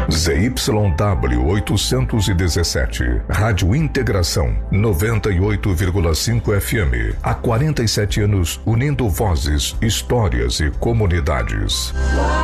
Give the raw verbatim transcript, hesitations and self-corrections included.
Z Y W oitocentos e dezessete, Rádio Integração, noventa e oito vírgula cinco F M. Há quarenta e sete anos unindo vozes, histórias e comunidades.